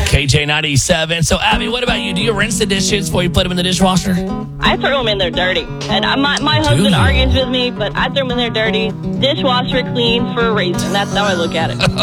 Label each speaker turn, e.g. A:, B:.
A: KJ97. So, Abby, what about you? Do you rinse the dishes before you put them in the dishwasher?
B: I throw them in there dirty. And my husband argues with me, but I throw them in there dirty. Dishwasher clean for a reason. That's how I look at it.